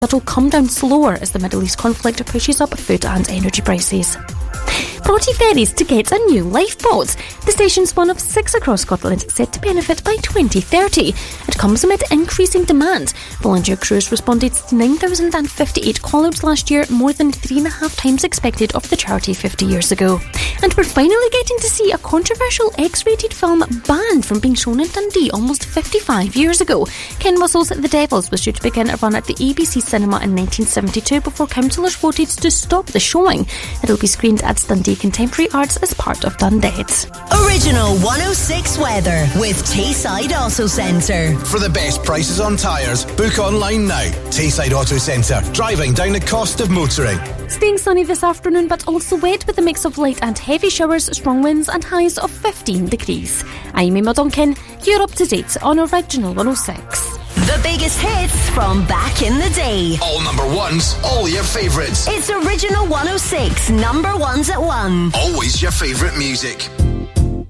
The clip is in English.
that'll come down slower as the Middle East conflict pushes up food and energy prices. Broughty Ferries to get a new lifeboat. The station's one of 6 across Scotland set to benefit by 2030. It comes amid increasing demand. Volunteer crews responded to 9,058 call-outs last year, more than 3.5 times expected of the charity 50 years ago. And we're finally getting to see a controversial X-rated film banned from being shown in Dundee almost 55 years ago. Ken Russell's The Devils was due to begin a run at the ABC Cinema in 1972 before councillors voted to stop the showing. It'll be screened at Dundee Contemporary Arts as part of Dundead. Original 106 weather with Tayside Auto Centre. For the best prices on tyres, book online now. Tayside Auto Centre, driving down the cost of motoring. Staying sunny this afternoon, but also wet with a mix of light and heavy showers, strong winds and highs of 15 degrees. I'm Emma Duncan. You're up to date on Original 106. The biggest hits from back in the day. All number ones, all your favourites. It's Original 106, number ones at 1. Always your favourite music.